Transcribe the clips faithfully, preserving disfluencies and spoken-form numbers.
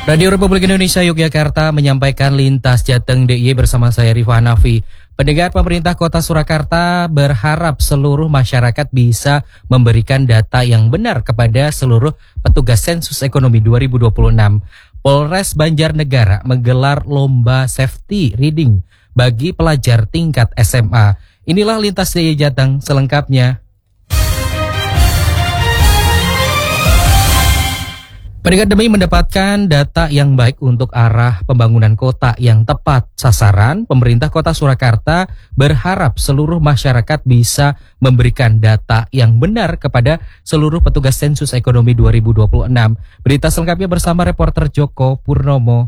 Radio Republik Indonesia Yogyakarta menyampaikan Lintas Jateng D I Y bersama saya Rifah Hanafi. Pendengar, pemerintah Kota Surakarta berharap seluruh masyarakat bisa memberikan data yang benar kepada seluruh petugas sensus ekonomi dua ribu dua puluh enam. Polres Banjarnegara menggelar lomba safety reading bagi pelajar tingkat S M A. Inilah Lintas D I Y Jateng selengkapnya. Pendengar, demi mendapatkan data yang baik untuk arah pembangunan kota yang tepat sasaran, pemerintah Kota Surakarta berharap seluruh masyarakat bisa memberikan data yang benar kepada seluruh petugas sensus ekonomi dua ribu dua puluh enam. Berita selengkapnya bersama reporter Joko Purnomo.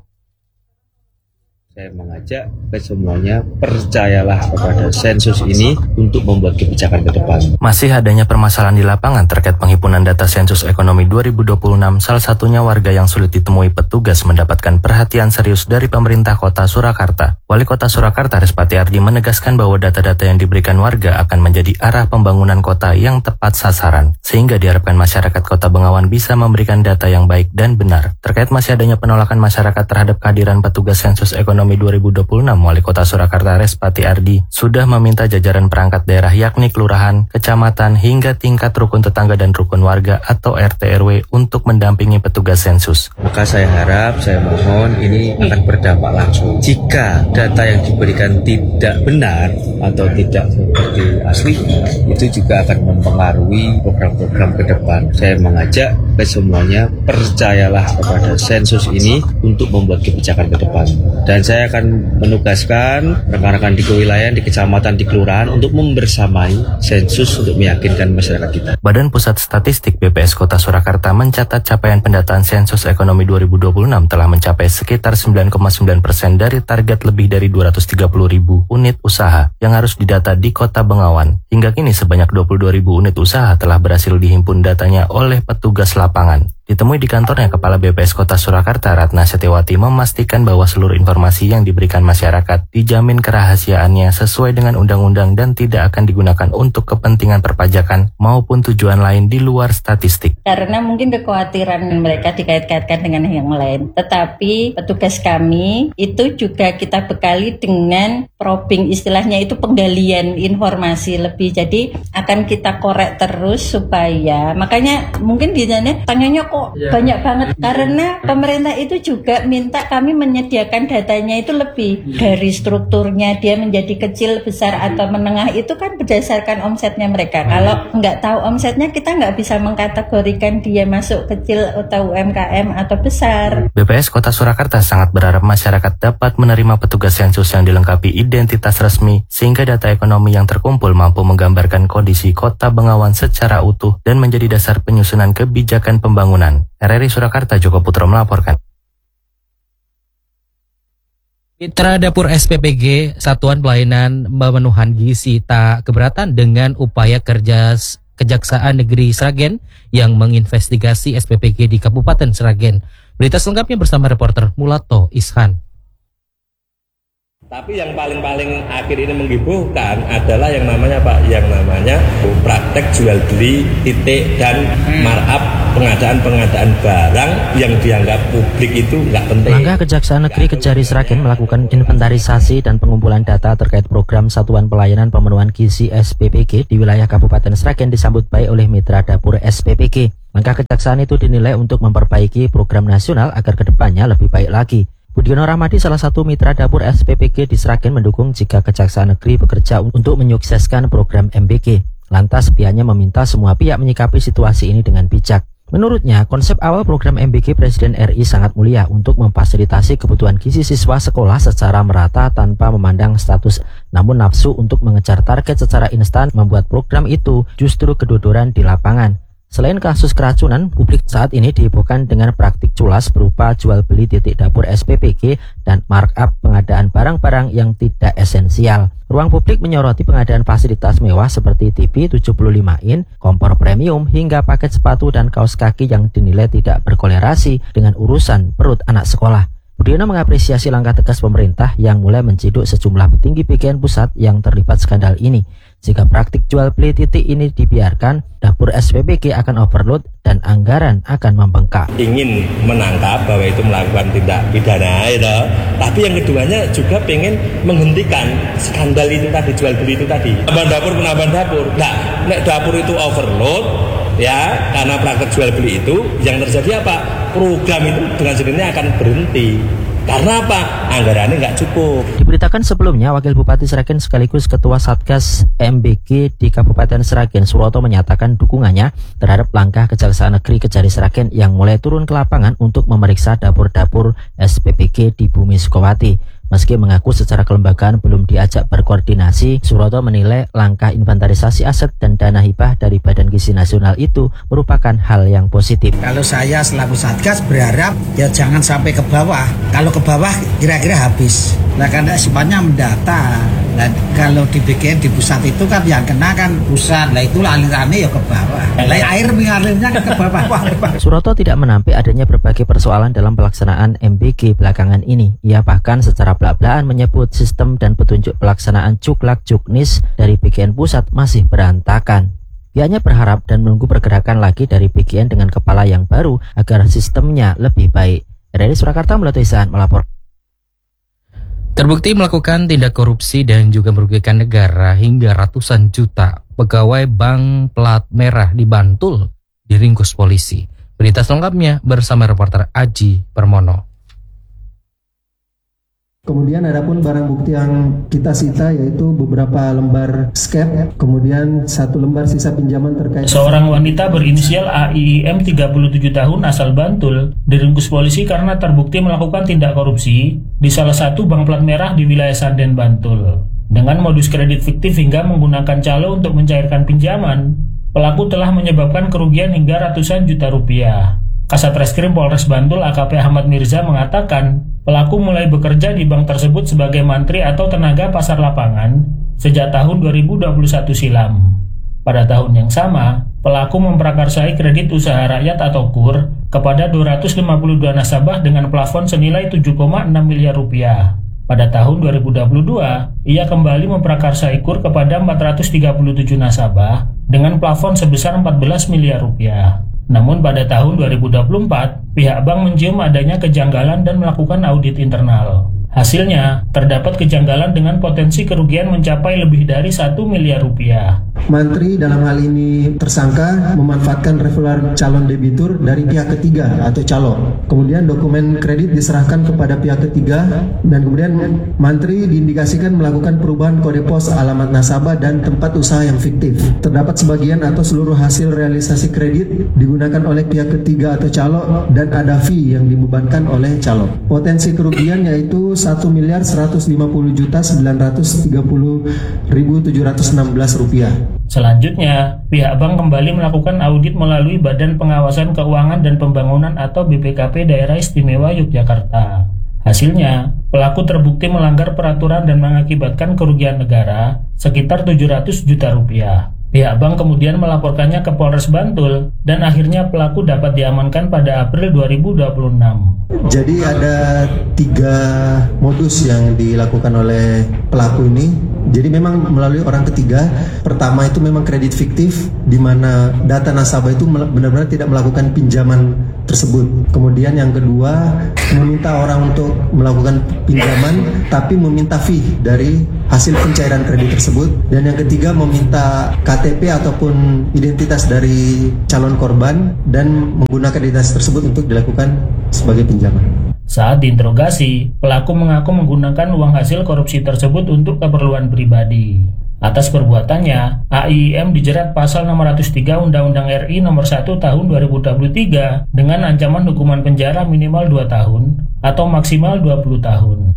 Saya mengajak ke semuanya, percayalah kepada sensus ini untuk membuat kebijakan ke depan. Masih adanya permasalahan di lapangan terkait penghimpunan data sensus ekonomi dua ribu dua puluh enam, salah satunya warga yang sulit ditemui petugas mendapatkan perhatian serius dari pemerintah Kota Surakarta. Wali Kota Surakarta Respati Ardi menegaskan bahwa data-data yang diberikan warga akan menjadi arah pembangunan kota yang tepat sasaran, sehingga diharapkan masyarakat Kota Bengawan bisa memberikan data yang baik dan benar. Terkait masih adanya penolakan masyarakat terhadap kehadiran petugas sensus ekonomi dua ribu dua puluh enam, Wali Kota Surakarta Respati Ardi sudah meminta jajaran perangkat daerah yakni kelurahan, kecamatan hingga tingkat rukun tetangga dan rukun warga atau R T R W untuk mendampingi petugas sensus. Maka saya harap, saya mohon ini akan berdampak langsung. Jika data yang diberikan tidak benar atau tidak seperti asli, itu juga akan mempengaruhi program-program ke depan. Saya mengajak ke semuanya, percayalah kepada sensus ini untuk membuat kebijakan ke depan. Dan saya Saya akan menugaskan rekan-rekan di kewilayahan, di kecamatan, di kelurahan untuk membersamai sensus untuk meyakinkan masyarakat kita. Badan Pusat Statistik B P S Kota Surakarta mencatat capaian pendataan sensus ekonomi dua ribu dua puluh enam telah mencapai sekitar sembilan koma sembilan persen dari target lebih dari dua ratus tiga puluh ribu unit usaha yang harus didata di Kota Bengawan. Hingga kini sebanyak dua puluh dua ribu unit usaha telah berhasil dihimpun datanya oleh petugas lapangan. Ditemui di kantornya, Kepala B P S Kota Surakarta Ratna Setiawati memastikan bahwa seluruh informasi yang diberikan masyarakat dijamin kerahasiaannya sesuai dengan undang-undang dan tidak akan digunakan untuk kepentingan perpajakan maupun tujuan lain di luar statistik. Karena mungkin kekhawatiran mereka dikait-kaitkan dengan yang lain. Tetapi petugas kami itu juga kita bekali dengan probing, istilahnya itu penggalian informasi lebih. Jadi akan kita korek terus supaya, makanya mungkin ditanya, tanyanya kok ya banyak banget, karena pemerintah itu juga minta kami menyediakan datanya itu lebih dari strukturnya, dia menjadi kecil, besar atau menengah itu kan berdasarkan omsetnya mereka. Kalau nggak tahu omsetnya, kita nggak bisa mengkategorikan dia masuk kecil atau U M K M atau besar. B P S Kota Surakarta sangat berharap masyarakat dapat menerima petugas sensus yang dilengkapi identitas resmi sehingga data ekonomi yang terkumpul mampu menggambarkan kondisi Kota Bengawan secara utuh dan menjadi dasar penyusunan kebijakan pembangunan. R R I Surakarta, Joko Putro melaporkan. Mitra Dapur S P P G Satuan Pelayanan Pemenuhan Gizi tak keberatan dengan upaya kerja Kejaksaan Negeri Sragen yang menginvestigasi S P P G di Kabupaten Sragen. Berita selengkapnya bersama reporter Mulato Ishan. Tapi yang paling-paling akhir ini menghiburkan adalah yang namanya Pak, yang namanya praktek jual beli titik dan markup pengadaan-pengadaan barang yang dianggap publik itu nggak penting. Langkah Kejaksaan Negeri Kejari Sragen melakukan inventarisasi dan pengumpulan data terkait program Satuan Pelayanan Pemenuhan Gizi S P P G di wilayah Kabupaten Sragen disambut baik oleh mitra dapur S P P G. Langkah kejaksaan itu dinilai untuk memperbaiki program nasional agar kedepannya lebih baik lagi. Budiono Rahmadi, salah satu mitra dapur S P P G di Sragen, mendukung jika Kejaksaan Negeri bekerja untuk menyukseskan program M B G. Lantas pihaknya meminta semua pihak menyikapi situasi ini dengan bijak. Menurutnya, konsep awal program M B G Presiden R I sangat mulia untuk memfasilitasi kebutuhan gizi siswa sekolah secara merata tanpa memandang status. Namun nafsu untuk mengejar target secara instan membuat program itu justru kedodoran di lapangan. Selain kasus keracunan, publik saat ini dihebohkan dengan praktik culas berupa jual beli titik dapur S P P G dan markup pengadaan barang-barang yang tidak esensial. Ruang publik menyoroti pengadaan fasilitas mewah seperti T V tujuh puluh lima in, kompor premium, hingga paket sepatu dan kaos kaki yang dinilai tidak berkolerasi dengan urusan perut anak sekolah. Budiono mengapresiasi langkah tegas pemerintah yang mulai menciduk sejumlah petinggi P G N pusat yang terlibat skandal ini. Jika praktik jual beli titik ini dibiarkan, dapur S P P G akan overload dan anggaran akan membengkak. Ingin menangkap bahwa itu melakukan tindak pidana, ya, tapi yang keduanya juga pengen menghentikan skandal itu tadi, jual beli itu tadi. Penambahan dapur, penambahan dapur. Nah, nek dapur itu overload, ya, karena praktek jual beli itu, yang terjadi apa? Program itu dengan sendirinya akan berhenti. Karena apa? Anggarannya nggak cukup. Diberitakan sebelumnya, Wakil Bupati Sragen sekaligus Ketua Satgas M B G di Kabupaten Sragen, Suroto, menyatakan dukungannya terhadap langkah Kejaksaan Negeri Kejari Sragen yang mulai turun ke lapangan untuk memeriksa dapur-dapur S P P G di Bumi Sukowati. Meski mengaku secara kelembagaan belum diajak berkoordinasi, Suroto menilai langkah inventarisasi aset dan dana hibah dari Badan Gizi Nasional itu merupakan hal yang positif. Kalau saya selaku Satgas berharap ya jangan sampai ke bawah. Kalau ke bawah kira-kira habis. Nah, karena sifatnya mendata. Nah, kalau di B G N di pusat itu kan yang kena kan pusat. Nah, itu alirannya ya ke bawah. Nah, air mengalirnya ke bawah. Suroto tidak menampik adanya berbagai persoalan dalam pelaksanaan M B G belakangan ini. Ia bahkan secara belak-belakan menyebut sistem dan petunjuk pelaksanaan cuklak juknis dari B G N pusat masih berantakan. Pihaknya berharap dan menunggu pergerakan lagi dari B G N dengan kepala yang baru agar sistemnya lebih baik. Dari Surakarta, Mulyoto Ihsan melapor. Terbukti melakukan tindak korupsi dan juga merugikan negara hingga ratusan juta, pegawai bank plat merah di Bantul diringkus polisi. Berita selengkapnya bersama reporter Aji Permono. Kemudian ada pun barang bukti yang kita sita yaitu beberapa lembar skep, kemudian satu lembar sisa pinjaman terkait. Seorang wanita berinisial A I I M tiga puluh tujuh tahun asal Bantul diringkus polisi karena terbukti melakukan tindak korupsi di salah satu bank plat merah di wilayah Sanden, Bantul. Dengan modus kredit fiktif hingga menggunakan calo untuk mencairkan pinjaman, pelaku telah menyebabkan kerugian hingga ratusan juta rupiah. Kasat Reskrim Polres Bantul A K P Ahmad Mirza mengatakan, pelaku mulai bekerja di bank tersebut sebagai mantri atau tenaga pasar lapangan sejak tahun dua ribu dua puluh satu silam. Pada tahun yang sama, pelaku memprakarsai kredit usaha rakyat atau K U R kepada dua ratus lima puluh dua nasabah dengan plafon senilai tujuh koma enam miliar rupiah. Pada tahun dua ribu dua puluh dua, ia kembali memprakarsai K U R kepada empat ratus tiga puluh tujuh nasabah dengan plafon sebesar empat belas miliar rupiah. Namun pada tahun dua ribu dua puluh empat, pihak bank mencium adanya kejanggalan dan melakukan audit internal. Hasilnya, terdapat kejanggalan dengan potensi kerugian mencapai lebih dari satu miliar rupiah. Mantri dalam hal ini tersangka memanfaatkan referral calon debitur dari pihak ketiga atau calo. Kemudian dokumen kredit diserahkan kepada pihak ketiga dan kemudian Mantri diindikasikan melakukan perubahan kode pos, alamat nasabah, dan tempat usaha yang fiktif. Terdapat sebagian atau seluruh hasil realisasi kredit digunakan oleh pihak ketiga atau calo dan ada fee yang dibebankan oleh calo. Potensi kerugian yaitu satu miliar seratus lima puluh juta sembilan ratus tiga puluh ribu tujuh ratus enam belas rupiah. Selanjutnya, pihak bank kembali melakukan audit melalui Badan Pengawasan Keuangan dan Pembangunan atau B P K P Daerah Istimewa Yogyakarta. Hasilnya, pelaku terbukti melanggar peraturan dan mengakibatkan kerugian negara sekitar tujuh ratus juta rupiah. Pihak bank kemudian melaporkannya ke Polres Bantul dan akhirnya pelaku dapat diamankan pada April dua ribu dua puluh enam. Jadi ada tiga modus yang dilakukan oleh pelaku ini. Jadi memang melalui orang ketiga. Pertama itu memang kredit fiktif, di mana data nasabah itu benar-benar tidak melakukan pinjaman tersebut. Kemudian yang kedua, meminta orang untuk melakukan pinjaman tapi meminta fee dari hasil pencairan kredit tersebut. Dan yang ketiga, meminta K T P ataupun identitas dari calon korban dan menggunakan identitas tersebut untuk dilakukan sebagai pinjaman. Saat diinterogasi, pelaku mengaku menggunakan uang hasil korupsi tersebut untuk keperluan pribadi. Atas perbuatannya, A I I M dijerat pasal enam ratus tiga Undang-Undang R I nomor satu tahun dua ribu dua puluh tiga dengan ancaman hukuman penjara minimal dua tahun atau maksimal dua puluh tahun.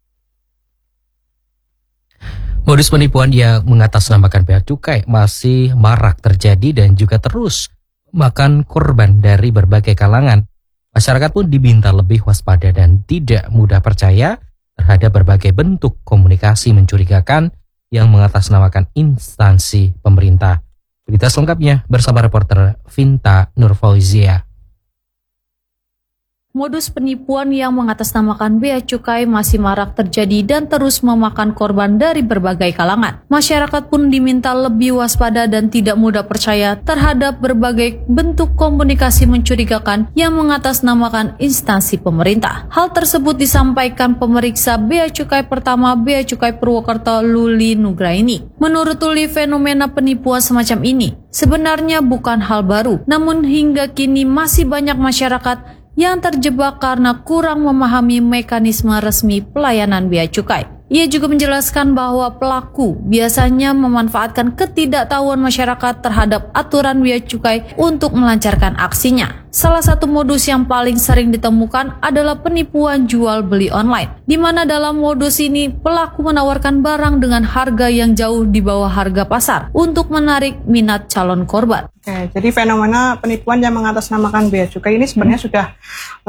Modus penipuan yang mengatasnamakan bea cukai masih marak terjadi dan juga terus makan korban dari berbagai kalangan. Masyarakat pun diminta lebih waspada dan tidak mudah percaya terhadap berbagai bentuk komunikasi mencurigakan yang mengatasnamakan instansi pemerintah. Berita selengkapnya bersama reporter Vinta Nurfauzia. modus penipuan yang mengatasnamakan bea cukai masih marak terjadi dan terus memakan korban dari berbagai kalangan. Masyarakat pun diminta lebih waspada dan tidak mudah percaya terhadap berbagai bentuk komunikasi mencurigakan yang mengatasnamakan instansi pemerintah. Hal tersebut disampaikan pemeriksa bea cukai pertama Bea Cukai Purwokerto Luli Nugraini. Menurut Luli, fenomena penipuan semacam ini sebenarnya bukan hal baru, namun hingga kini masih banyak masyarakat yang terjebak karena kurang memahami mekanisme resmi pelayanan bea cukai. Ia juga menjelaskan bahwa pelaku biasanya memanfaatkan ketidaktahuan masyarakat terhadap aturan bea cukai untuk melancarkan aksinya. Salah satu modus yang paling sering ditemukan adalah penipuan jual beli online, di mana dalam modus ini pelaku menawarkan barang dengan harga yang jauh di bawah harga pasar untuk menarik minat calon korban. Oke, jadi fenomena penipuan yang mengatasnamakan bea cukai ini sebenarnya hmm. sudah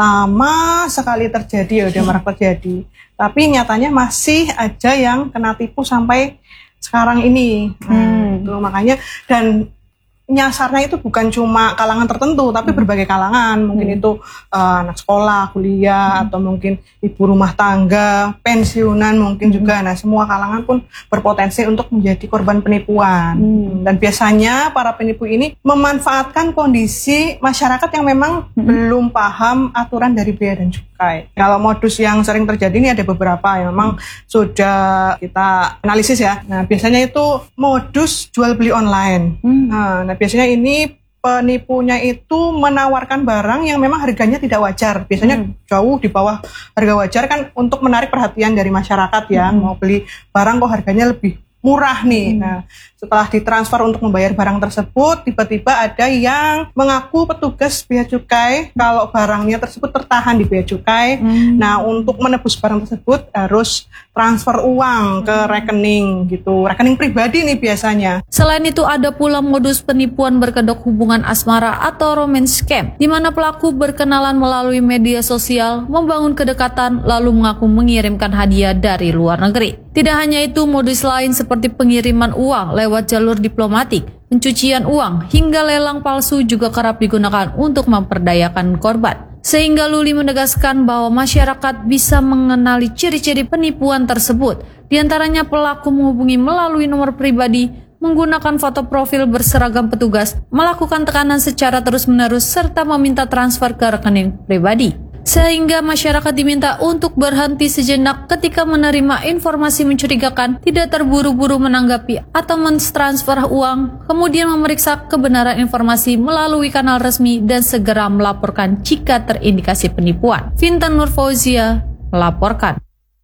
lama sekali terjadi, ya udah marak terjadi. Tapi nyatanya masih aja yang kena tipu sampai sekarang ini. Nah, hmm. itu makanya, dan nyasarnya itu bukan cuma kalangan tertentu, tapi hmm. berbagai kalangan. Mungkin hmm. itu uh, anak sekolah, kuliah, hmm. atau mungkin ibu rumah tangga, pensiunan mungkin hmm. juga. Nah, semua kalangan pun berpotensi untuk menjadi korban penipuan. Hmm. Dan biasanya para penipu ini memanfaatkan kondisi masyarakat yang memang hmm. belum paham aturan dari bea dan cukai. Kalau modus yang sering terjadi ini ada beberapa yang memang hmm. sudah kita analisis ya. Nah, biasanya itu modus jual beli online. Hmm. Nah, biasanya ini penipunya itu menawarkan barang yang memang harganya tidak wajar. Biasanya hmm. jauh di bawah harga wajar, kan untuk menarik perhatian dari masyarakat ya. Hmm. Mau beli barang kok harganya lebih murah nih. Hmm. Nah, setelah ditransfer untuk membayar barang tersebut, tiba-tiba ada yang mengaku petugas bea cukai kalau barangnya tersebut tertahan di bea cukai. Hmm. Nah, untuk menebus barang tersebut harus transfer uang ke rekening gitu, rekening pribadi nih biasanya. Selain itu ada pula modus penipuan berkedok hubungan asmara atau romance scam, di mana pelaku berkenalan melalui media sosial, membangun kedekatan, lalu mengaku mengirimkan hadiah dari luar negeri. Tidak hanya itu, modus lain seperti pengiriman uang lewat jalur diplomatik, pencucian uang, hingga lelang palsu juga kerap digunakan untuk memperdayakan korban. Sehingga Luli menegaskan bahwa masyarakat bisa mengenali ciri-ciri penipuan tersebut. Di antaranya pelaku menghubungi melalui nomor pribadi, menggunakan foto profil berseragam petugas, melakukan tekanan secara terus-menerus, serta meminta transfer ke rekening pribadi. Sehingga masyarakat diminta untuk berhenti sejenak ketika menerima informasi mencurigakan, tidak terburu-buru menanggapi atau mentransfer uang, kemudian memeriksa kebenaran informasi melalui kanal resmi dan segera melaporkan jika terindikasi penipuan. Vintan Nur Fauzia melaporkan.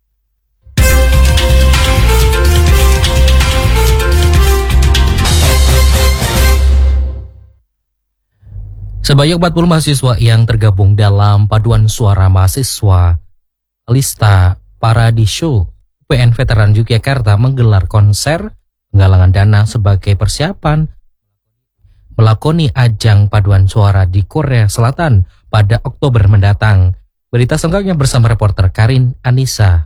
Sebanyak empat puluh mahasiswa yang tergabung dalam paduan suara mahasiswa Lista Paradiso U P N Veteran Yogyakarta menggelar konser penggalangan dana sebagai persiapan melakoni ajang paduan suara di Korea Selatan pada Oktober mendatang. Berita selengkapnya bersama reporter Karin Anissa.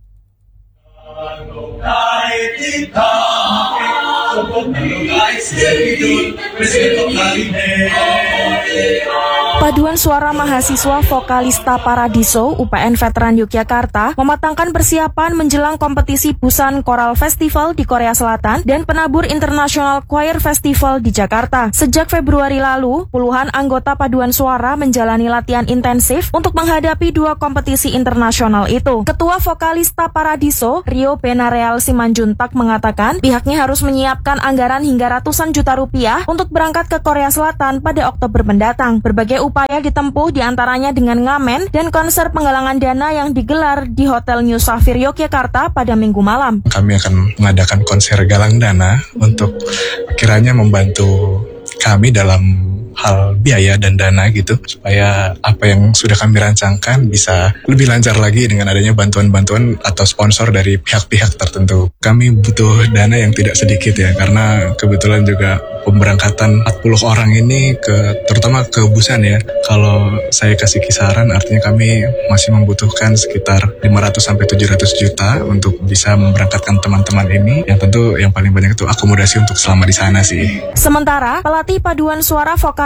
Paduan suara mahasiswa Vokalista Paradiso U P N Veteran Yogyakarta mematangkan persiapan menjelang kompetisi Busan Choral Festival di Korea Selatan dan Penabur International Choir Festival di Jakarta. Sejak Februari lalu, puluhan anggota paduan suara menjalani latihan intensif untuk menghadapi dua kompetisi internasional itu. Ketua Vokalista Paradiso, Rio Benareal Simanjuntak, mengatakan pihaknya harus menyiapkan anggaran hingga ratusan juta rupiah untuk berangkat ke Korea Selatan pada Oktober mendatang. Berbagai upaya ditempuh diantaranya dengan ngamen dan konser penggalangan dana yang digelar di Hotel New Safir Yogyakarta pada Minggu malam. Kami akan mengadakan konser galang dana untuk kiranya membantu kami dalam hal biaya dan dana gitu, supaya apa yang sudah kami rancangkan bisa lebih lancar lagi dengan adanya bantuan-bantuan atau sponsor dari pihak-pihak tertentu. Kami butuh dana yang tidak sedikit ya, karena kebetulan juga pemberangkatan empat puluh orang ini ke terutama ke Busan ya. Kalau saya kasih kisaran, artinya kami masih membutuhkan sekitar lima ratus sampai tujuh ratus juta untuk bisa memberangkatkan teman-teman ini. Yang tentu yang paling banyak itu akomodasi untuk selama di sana sih. Sementara pelatih paduan suara vokal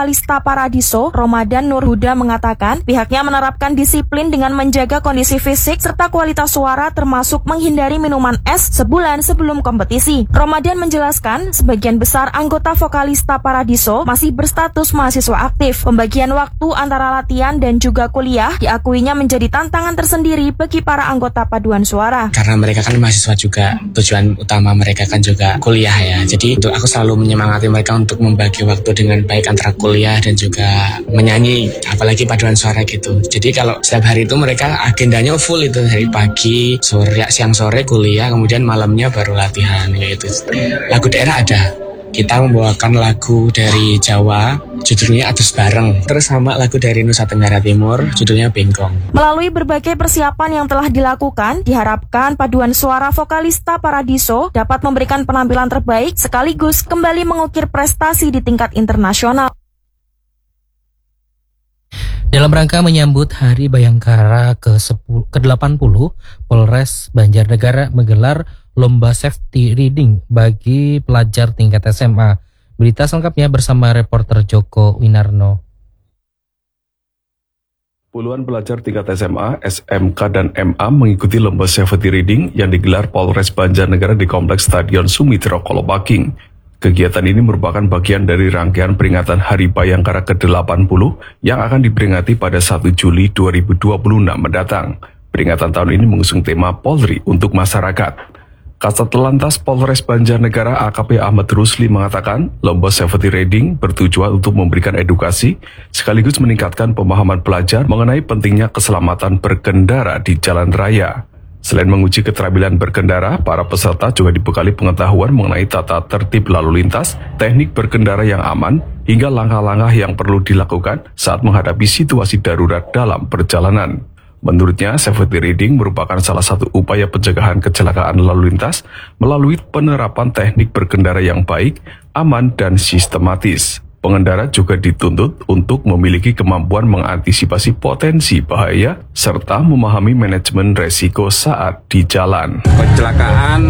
Vokalista Paradiso, Ramadan Nurhuda mengatakan pihaknya menerapkan disiplin dengan menjaga kondisi fisik serta kualitas suara termasuk menghindari minuman es sebulan sebelum kompetisi. Ramadan menjelaskan sebagian besar anggota Vokalista Paradiso masih berstatus mahasiswa aktif. Pembagian waktu antara latihan dan juga kuliah diakuinya menjadi tantangan tersendiri bagi para anggota paduan suara. Karena mereka kan mahasiswa juga, tujuan utama mereka kan juga kuliah ya. Jadi untuk aku selalu menyemangati mereka untuk membagi waktu dengan baik antara kuliah dan juga menyanyi, apalagi paduan suara gitu. Jadi kalau setiap hari itu mereka agendanya full itu, dari pagi, sore, siang sore kuliah, kemudian malamnya baru latihan gitu. Lagu daerah ada. Kita membawakan lagu dari Jawa, judulnya Adus Bareng. Terus sama lagu dari Nusa Tenggara Timur, judulnya Bengkong. Melalui berbagai persiapan yang telah dilakukan, diharapkan paduan suara Vokalista Paradiso dapat memberikan penampilan terbaik sekaligus kembali mengukir prestasi di tingkat internasional. Dalam rangka menyambut Hari Bayangkara ke delapan puluh, Polres Banjarnegara menggelar lomba safety reading bagi pelajar tingkat S M A. Berita selengkapnya bersama reporter Joko Winarno. Puluhan pelajar tingkat S M A, S M K, dan M A mengikuti lomba safety reading yang digelar Polres Banjarnegara di Kompleks Stadion Sumitra Kolopaking. Kegiatan ini merupakan bagian dari rangkaian peringatan Hari Bayangkara ke delapan puluh yang akan diperingati pada satu Juli dua ribu dua puluh enam mendatang. Peringatan tahun ini mengusung tema Polri untuk masyarakat. Kasat Lantas Polres Banjarnegara A K P Ahmad Rusli mengatakan, lomba safety reading bertujuan untuk memberikan edukasi sekaligus meningkatkan pemahaman pelajar mengenai pentingnya keselamatan berkendara di jalan raya. Selain menguji keterampilan berkendara, para peserta juga dibekali pengetahuan mengenai tata tertib lalu lintas, teknik berkendara yang aman, hingga langkah-langkah yang perlu dilakukan saat menghadapi situasi darurat dalam perjalanan. Menurutnya, safety reading merupakan salah satu upaya pencegahan kecelakaan lalu lintas melalui penerapan teknik berkendara yang baik, aman, dan sistematis. Pengendara juga dituntut untuk memiliki kemampuan mengantisipasi potensi bahaya serta memahami manajemen resiko saat di jalan. Kecelakaan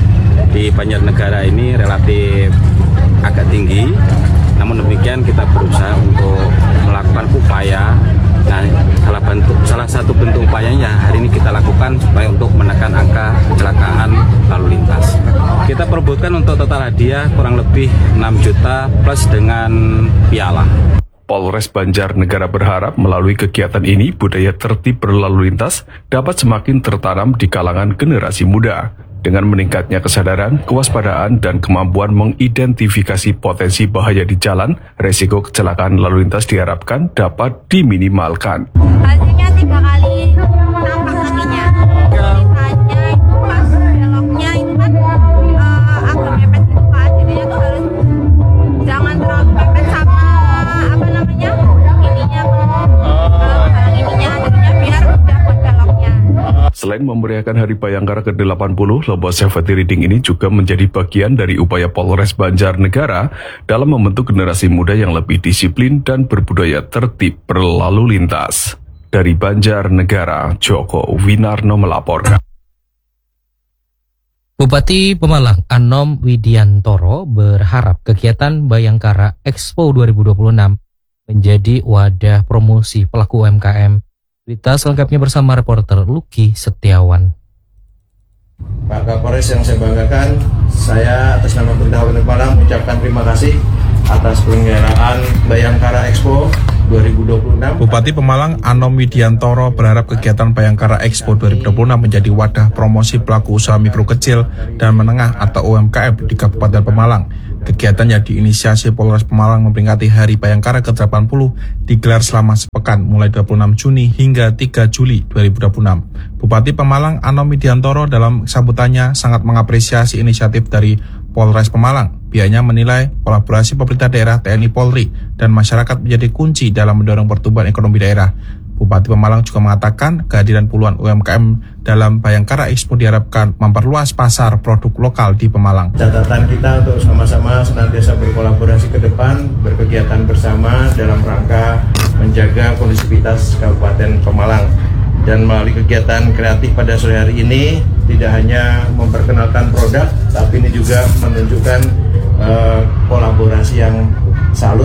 di Banjarnegara ini relatif agak tinggi, namun demikian kita berusaha untuk melakukan upaya. Nah, salah, bentuk, salah satu bentuk upayanya hari ini kita lakukan supaya untuk menekan angka kecelakaan lalu lintas. Kita perebutkan untuk total hadiah kurang lebih enam juta plus dengan piala. Polres Banjarnegara berharap melalui kegiatan ini budaya tertib berlalu lintas dapat semakin tertanam di kalangan generasi muda. Dengan meningkatnya kesadaran, kewaspadaan, dan kemampuan mengidentifikasi potensi bahaya di jalan, resiko kecelakaan lalu lintas diharapkan dapat diminimalkan. Hasilnya tiga kali nampak kakinya. Sisanya itu pas beloknya itu kan uh, agak mepet gitu kan. Jadinya tuh harus jangan terlalu mepet sama apa namanya ininya, uh, ininya jadinya biar udah buat beloknya. Selain memeriahkan Hari Bayangkara ke delapan puluh, lomba safety reading ini juga menjadi bagian dari upaya Polres Banjarnegara dalam membentuk generasi muda yang lebih disiplin dan berbudaya tertib berlalu lintas. Dari Banjarnegara, Joko Winarno melaporkan. Bupati Pemalang Anom Widiantoro berharap kegiatan Bayangkara Expo dua ribu dua puluh enam menjadi wadah promosi pelaku U M K M. Berita selengkapnya bersama reporter Luki Setiawan. Pak Kapolres yang saya banggakan, saya atas nama Pemerintah Kabupaten Pemalang mengucapkan terima kasih atas penyelenggaraan Bayangkara Expo dua ribu dua puluh enam. Bupati Pemalang Anom Widiantoro berharap kegiatan Bayangkara Expo dua ribu dua puluh enam menjadi wadah promosi pelaku usaha mikro kecil dan menengah atau U M K M di Kabupaten Pemalang. Kegiatan yang diinisiasi Polres Pemalang memperingati Hari Bayangkara ke delapan puluh digelar selama sepekan mulai dua puluh enam Juni hingga tiga Juli dua ribu dua puluh enam. Bupati Pemalang Anom Widiantoro dalam sambutannya sangat mengapresiasi inisiatif dari Polres Pemalang. Pihaknya menilai kolaborasi pemerintah daerah, T N I Polri, dan masyarakat menjadi kunci dalam mendorong pertumbuhan ekonomi daerah. Bupati Pemalang juga mengatakan kehadiran puluhan U M K M dalam Bayangkara Expo diharapkan memperluas pasar produk lokal di Pemalang. Catatan kita untuk sama-sama senantiasa berkolaborasi ke depan, berkegiatan bersama dalam rangka menjaga kondisivitas Kabupaten Pemalang. Dan melalui kegiatan kreatif pada sore hari ini tidak hanya memperkenalkan produk, tapi ini juga menunjukkan uh, kolaborasi yang salut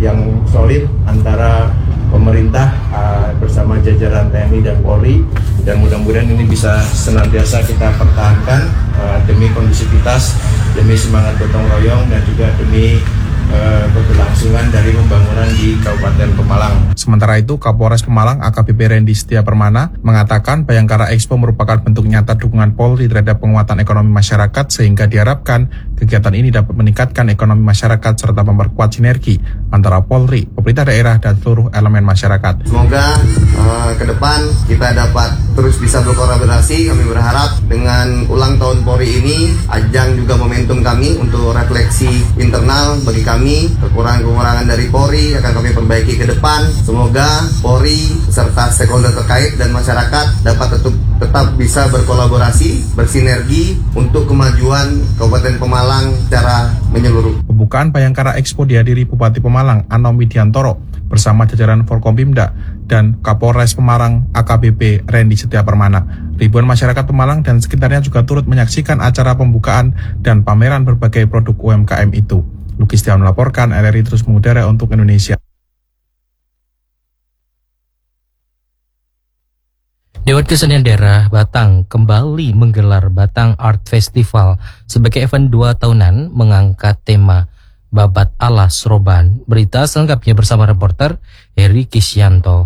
yang solid antara pemerintah uh, bersama jajaran T N I dan Polri, dan mudah-mudahan ini bisa senantiasa kita pertahankan uh, demi kondusivitas, demi semangat gotong royong, dan juga demi uh, keberlangsungan dari pembangunan di Kabupaten Pemalang. Sementara itu, Kapolres Pemalang A K B P Rendy Setia Permana mengatakan Bayangkara Expo merupakan bentuk nyata dukungan Polri terhadap penguatan ekonomi masyarakat, sehingga diharapkan kegiatan ini dapat meningkatkan ekonomi masyarakat serta memperkuat sinergi antara Polri, pemerintah daerah, dan seluruh elemen masyarakat. Semoga uh, ke depan kita dapat terus bisa berkolaborasi. Kami berharap dengan ulang tahun Polri ini, ajang juga momentum kami untuk refleksi internal bagi kami. Kekurangan-kekurangan dari Polri akan kami perbaiki ke depan. Semoga Polri serta stakeholder terkait dan masyarakat dapat tetap, tetap bisa berkolaborasi, bersinergi untuk kemajuan Kabupaten Pemalang secara menyeluruh. Pembukaan Bayangkara Expo dihadiri Bupati Pemalang Anom Widiantoro bersama jajaran Forkompimda dan Kapolres Pemalang A K B P Rendy Setia Permana. Ribuan masyarakat Pemalang dan sekitarnya juga turut menyaksikan acara pembukaan dan pameran berbagai produk U M K M itu. Luki Setiawan melaporkan, R R I terus mengudara untuk Indonesia. Dewan Kesenian Daerah Batang kembali menggelar Batang Art Festival sebagai event dua tahunan mengangkat tema Babat Alas Roban. Berita selengkapnya bersama reporter Heri Kisyanto.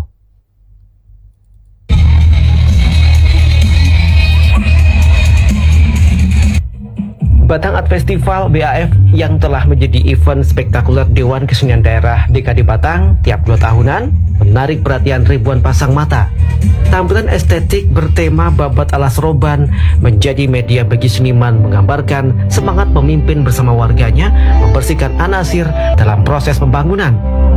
Batang Art Festival B A F yang telah menjadi event spektakuler Dewan Kesenian Daerah D K D Batang tiap dua tahunan menarik perhatian ribuan pasang mata. Tampilan estetik bertema Babat Alas Roban menjadi media bagi seniman menggambarkan semangat pemimpin bersama warganya membersihkan anasir dalam proses pembangunan.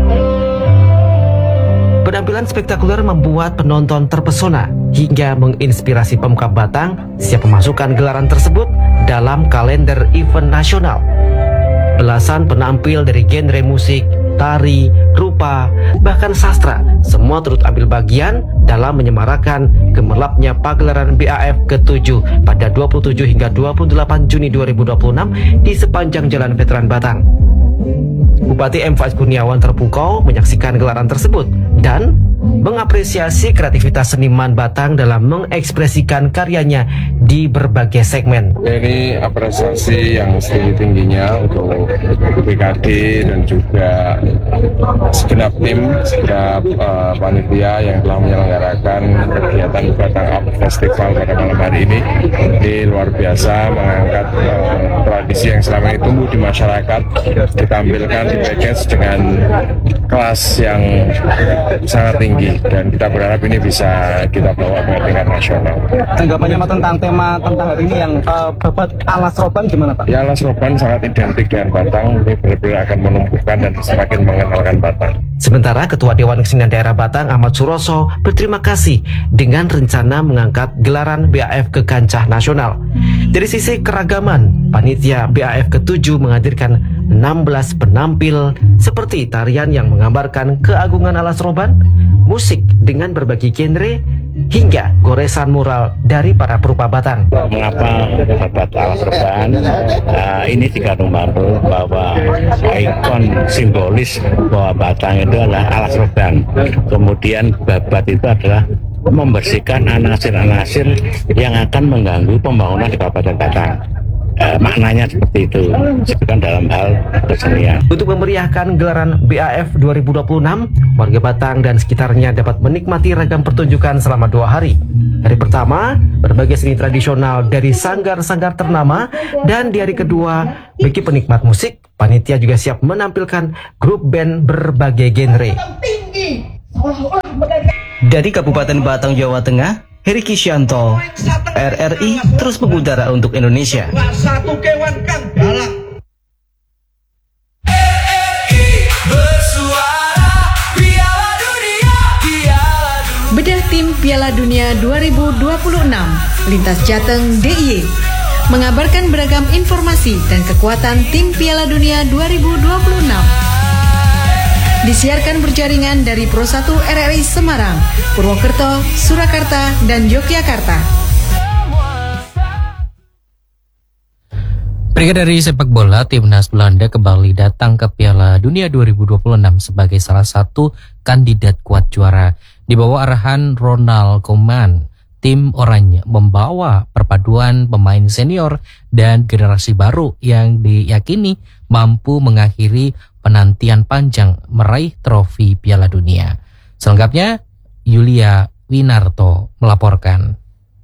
Penampilan spektakuler membuat penonton terpesona hingga menginspirasi Pemkab Batang siap memasukkan gelaran tersebut dalam kalender event nasional. Belasan penampil dari genre musik, tari, rupa, bahkan sastra semua turut ambil bagian dalam menyemarakan gemerlapnya pagelaran B A F ketujuh pada dua puluh tujuh hingga dua puluh delapan Juni dua ribu dua puluh enam di sepanjang Jalan Veteran Batang. Bupati M. Faiz Kurniawan terpukau menyaksikan gelaran tersebut dan mengapresiasi kreativitas seniman Batang dalam mengekspresikan karyanya di berbagai segmen. Ini apresiasi yang setinggi-tingginya untuk B K D dan juga segenap tim, segenap uh, panitia yang telah menyelenggarakan kegiatan Batang Art Festival pada malam hari ini. Ini luar biasa mengangkat uh, tradisi yang selama ini tumbuh di masyarakat, ditampilkan di package dengan kelas yang sangat tinggi, dan kita berharap ini bisa kita bawa ke tingkat nasional. Tanggapannya tentang tema tentang hari ini yang uh, Babat Alas Roban gimana Pak? Ya, Alas Roban sangat identik dengan Batang, ini benar-benar akan menumbuhkan dan semakin mengenalkan Batang. Sementara Ketua Dewan Kesenian Daerah Batang Ahmad Suroso berterima kasih dengan rencana mengangkat gelaran B A F ke kancah nasional. Dari sisi keragaman, panitia B A F ketujuh menghadirkan enam belas penampil seperti tarian yang menggambarkan keagungan Alas Roban, musik dengan berbagai genre, hingga goresan mural dari para perupa Batang. Mengapa Babat Alas Roban? Uh, ini juga membantu bahwa ikon simbolis bahwa Batang itu adalah alas roban. Kemudian babat itu adalah membersihkan anasir-anasir yang akan mengganggu pembangunan di Kabupaten Batang. Uh, maknanya seperti itu, disebutkan dalam hal kesenian. Untuk memeriahkan gelaran B A F dua ribu dua puluh enam, warga Batang dan sekitarnya dapat menikmati ragam pertunjukan selama dua hari. Hari pertama, berbagai seni tradisional dari sanggar-sanggar ternama, dan di hari kedua, bagi penikmat musik, panitia juga siap menampilkan grup band berbagai genre. Dari Kabupaten Batang, Jawa Tengah, Heri Kisyanto, R R I terus mengudara untuk Indonesia. Bedah tim Piala Dunia dua ribu dua puluh enam, Lintas Jateng D I Y mengabarkan beragam informasi dan kekuatan tim Piala Dunia dua ribu dua puluh enam. Disiarkan berjaringan dari Pro satu R R I Semarang, Purwokerto, Surakarta, dan Yogyakarta. Berikut dari sepak bola, timnas Belanda kembali datang ke Piala Dunia dua ribu dua puluh enam sebagai salah satu kandidat kuat juara. Di bawah arahan Ronald Koeman, tim oranye membawa perpaduan pemain senior dan generasi baru yang diyakini mampu mengakhiri penantian panjang meraih trofi Piala Dunia. Selengkapnya, Yulia Winarto melaporkan.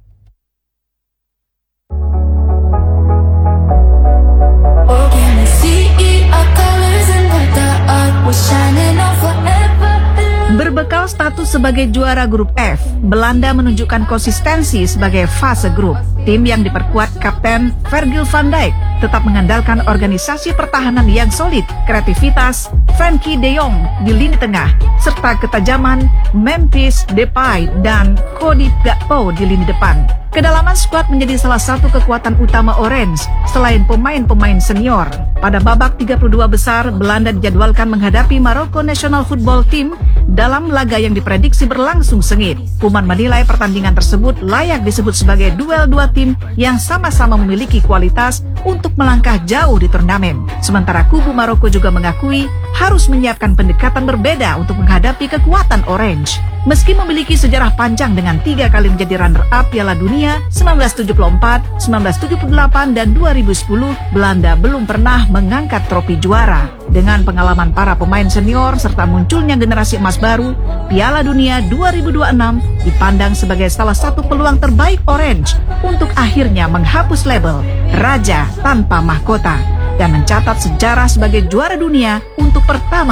Berbekal status sebagai juara grup F, Belanda menunjukkan konsistensi sebagai fase grup. Tim yang diperkuat Kapten Virgil van Dijk tetap mengandalkan organisasi pertahanan yang solid, kreativitas Frenkie de Jong di lini tengah, serta ketajaman Memphis Depay dan Cody Gakpo di lini depan. Kedalaman skuad menjadi salah satu kekuatan utama Orange selain pemain-pemain senior. Pada babak tiga puluh dua besar, Belanda dijadwalkan menghadapi Maroko National Football Team dalam laga yang diprediksi berlangsung sengit. Koeman menilai pertandingan tersebut layak disebut sebagai duel dua tim yang sama-sama memiliki kualitas untuk melangkah jauh di turnamen. Sementara kubu Maroko juga mengakui harus menyiapkan pendekatan berbeda untuk menghadapi kekuatan Orange. Meski memiliki sejarah panjang dengan tiga kali menjadi runner-up Piala Dunia seribu sembilan ratus tujuh puluh empat, seribu sembilan ratus tujuh puluh delapan, dan dua ribu sepuluh, Belanda belum pernah mengangkat trofi juara. Dengan pengalaman para pemain senior serta munculnya generasi emas baru, Piala Dunia dua ribu dua puluh enam dipandang sebagai salah satu peluang terbaik Orange untuk akhirnya menghapus label Raja Tanpa Mahkota dan mencatat sejarah sebagai juara dunia untuk pertama